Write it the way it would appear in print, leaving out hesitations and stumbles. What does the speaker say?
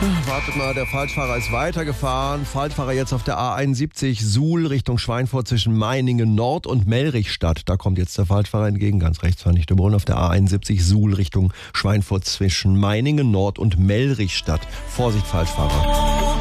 Wartet mal, der Falschfahrer ist weitergefahren. Falschfahrer jetzt auf der A71 Suhl Richtung Schweinfurt zwischen Meiningen Nord und Mellrichstadt. Da kommt jetzt der Falschfahrer entgegen, ganz rechts fahren nicht überholen. Auf der A71 Suhl Richtung Schweinfurt zwischen Meiningen Nord und Mellrichstadt. Vorsicht, Falschfahrer.